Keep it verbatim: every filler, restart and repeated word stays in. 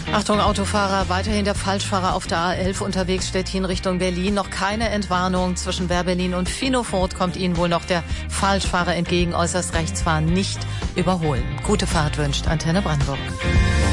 Achtung, Autofahrer, weiterhin der Falschfahrer auf der A elf unterwegs, Stettin Richtung Berlin. Noch keine Entwarnung. Zwischen Berberlin und Finofurt kommt Ihnen wohl noch der Falschfahrer entgegen. Äußerst rechts fahren, nicht überholen. Gute Fahrt wünscht Antenne Brandenburg.